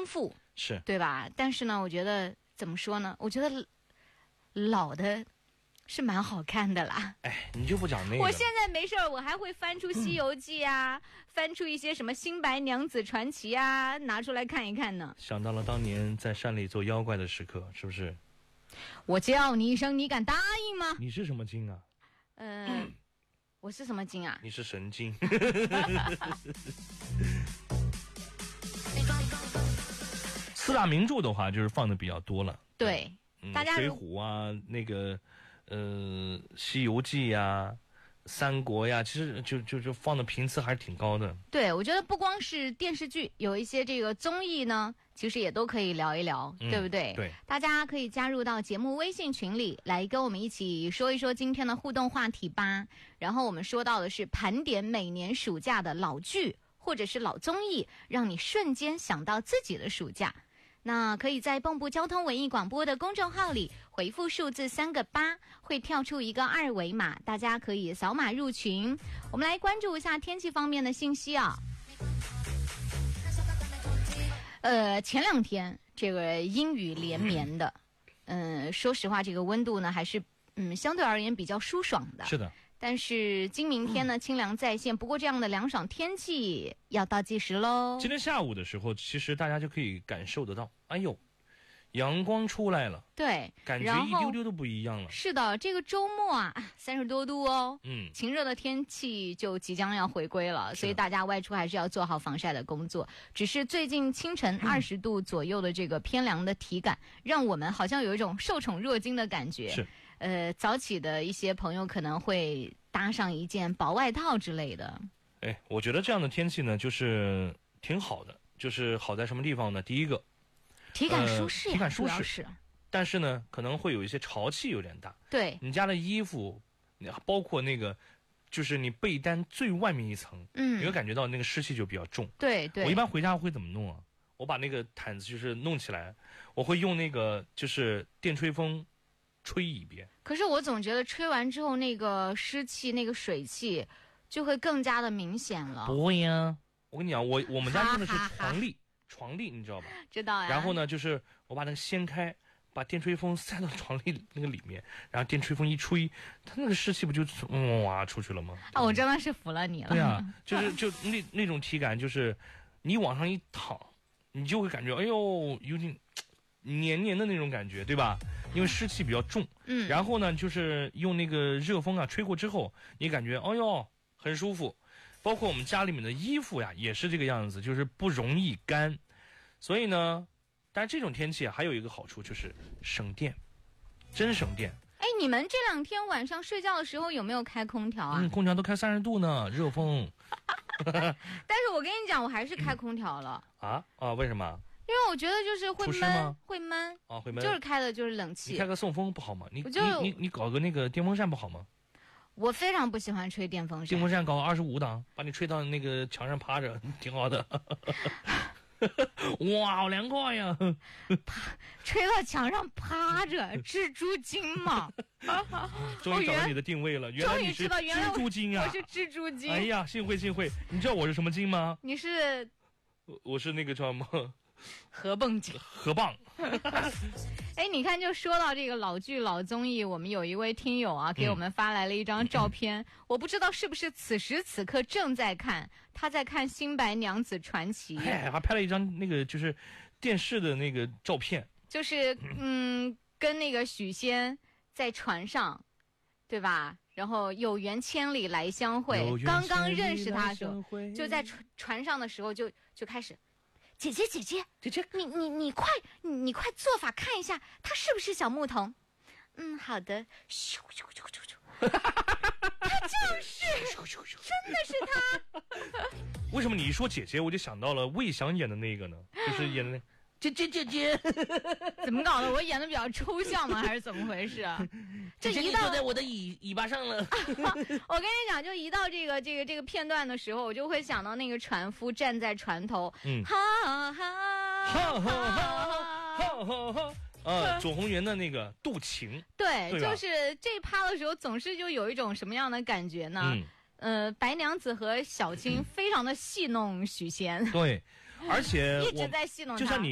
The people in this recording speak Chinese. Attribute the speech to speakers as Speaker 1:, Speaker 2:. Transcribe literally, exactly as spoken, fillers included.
Speaker 1: 丰富，
Speaker 2: 是
Speaker 1: 对吧？但是呢，我觉得怎么说呢？我觉得老的是蛮好看的啦。
Speaker 2: 哎，你就不讲那个。
Speaker 1: 我现在没事儿，我还会翻出《西游记》啊，嗯、翻出一些什么《新白娘子传奇》啊，拿出来看一看呢。
Speaker 2: 想到了当年在山里做妖怪的时刻，是不是？
Speaker 1: 我叫你一声，你敢答应吗？
Speaker 2: 你是什么精啊？
Speaker 1: 嗯、呃，我是什么精啊？
Speaker 2: 你是神经。四大名著的话，就是放的比较多了。
Speaker 1: 对，
Speaker 2: 嗯、
Speaker 1: 大家
Speaker 2: 水浒啊，那个呃，《西游记》呀。三国呀，其实就就就放的频次还是挺高的。
Speaker 1: 对，我觉得不光是电视剧，有一些这个综艺呢，其实也都可以聊一聊，
Speaker 2: 嗯、
Speaker 1: 对不对？
Speaker 2: 对，
Speaker 1: 大家可以加入到节目微信群里来跟我们一起说一说今天的互动话题吧。然后我们说到的是盘点每年暑假的老剧或者是老综艺，让你瞬间想到自己的暑假。那可以在蚌埠交通文艺广播的公众号里回复数字三个八，会跳出一个二维码，大家可以扫码入群。我们来关注一下天气方面的信息啊。呃，前两天这个阴雨连绵的，嗯、呃，说实话，这个温度呢还是嗯相对而言比较舒爽的。
Speaker 2: 是的。
Speaker 1: 但是今明天呢，清凉再现。不过这样的凉爽天气要倒计时喽。
Speaker 2: 今天下午的时候，其实大家就可以感受得到，哎呦，阳光出来了，
Speaker 1: 对，
Speaker 2: 感觉一丢丢都不一样了。
Speaker 1: 是的，这个周末啊，三十多度哦，
Speaker 2: 嗯，
Speaker 1: 晴热的天气就即将要回归了，所以大家外出还是要做好防晒的工作。只是最近清晨二十度左右的这个偏凉的体感，嗯、让我们好像有一种受宠若惊的感觉。
Speaker 2: 是。
Speaker 1: 呃，早起的一些朋友可能会搭上一件薄外套之类的。
Speaker 2: 哎，我觉得这样的天气呢，就是挺好的。就是好在什么地方呢？第一个，
Speaker 1: 体感舒适、
Speaker 2: 呃，体感舒适
Speaker 1: 是。
Speaker 2: 但是呢，可能会有一些潮气有点大。
Speaker 1: 对，
Speaker 2: 你家的衣服，包括那个，就是你被单最外面一层，嗯，你会感觉到那个湿气就比较重。
Speaker 1: 对对。
Speaker 2: 我一般回家会怎么弄啊？我把那个毯子就是弄起来，我会用那个就是电吹风。吹一遍，
Speaker 1: 可是我总觉得吹完之后，那个湿气、那个水气就会更加的明显了。
Speaker 2: 不会呀，我跟你讲，我我们家用的是床笠，床笠你知道吧？
Speaker 1: 知道呀。
Speaker 2: 然后呢，就是我把那个掀开，把电吹风塞到床笠那个里面，然后电吹风一吹，它那个湿气不就哇出去了吗？
Speaker 1: 啊，我真的是服了你了。
Speaker 2: 对啊，就是就那那种体感，就是你往上一躺，你就会感觉哎呦有点黏黏的那种感觉，对吧？因为湿气比较重，
Speaker 1: 嗯，
Speaker 2: 然后呢，就是用那个热风啊吹过之后，你感觉哎呦很舒服。包括我们家里面的衣服呀，也是这个样子，就是不容易干。所以呢，但是这种天气啊，还有一个好处就是省电，真省电。
Speaker 1: 哎，你们这两天晚上睡觉的时候有没有开空调啊？
Speaker 2: 嗯，空调都开三十度呢，热风。
Speaker 1: 但是我跟你讲，我还是开空调了。
Speaker 2: 啊啊？为什么？
Speaker 1: 因为我觉得就是会闷，会闷
Speaker 2: 啊，会闷，
Speaker 1: 就是开的就是冷气。
Speaker 2: 你开个送风不好吗？你
Speaker 1: 你
Speaker 2: 你你搞个那个电风扇不好吗？
Speaker 1: 我非常不喜欢吹电风扇。
Speaker 2: 电风扇搞二十五档，把你吹到那个墙上趴着，挺好的。哇，好凉快呀！
Speaker 1: 趴吹到墙上趴着，蜘蛛精嘛。
Speaker 2: 终于找到你的定位了，原来你是蜘蛛精啊！
Speaker 1: 我是蜘蛛精。
Speaker 2: 哎呀，幸会幸会！你知道我是什么精吗？
Speaker 1: 你是。
Speaker 2: 我是那个叫什么
Speaker 1: 河蚌精，
Speaker 2: 河蚌。
Speaker 1: 哎，你看，就说到这个老剧老综艺，我们有一位听友啊，给我们发来了一张照片，嗯、我不知道是不是此时此刻正在看，他在看《新白娘子传奇》，
Speaker 2: 哎，还拍了一张那个就是电视的那个照片，
Speaker 1: 就是嗯，跟那个许仙在船上，对吧？然后有缘千里来相会，刚刚认识他的时候，就在船船上的时候就就开始，姐姐姐姐
Speaker 2: 姐姐，
Speaker 1: 你你你快你你快做法看一下，他是不是小牧童？嗯，好的，咻咻咻咻咻，他就是，真的是他。
Speaker 2: 为什么你一说姐姐，我就想到了魏翔演的那个呢？就是演的那。姐姐姐姐，
Speaker 1: 怎么搞的？我演的比较抽象吗？还是怎么回事啊？
Speaker 2: 这一到坐在我的尾尾巴上了。
Speaker 1: 我跟你讲，就一到这个这个这个片段的时候，我就会想到那个船夫站在船头，嗯，哈哈哈哈
Speaker 2: 哈哈。呃，左宏元的那个渡情，
Speaker 1: 对，对就是这趴的时候，总是就有一种什么样的感觉呢？嗯呃，白娘子和小青非常的戏弄许仙，
Speaker 2: 对，而且
Speaker 1: 一直在戏弄他，
Speaker 2: 就像你。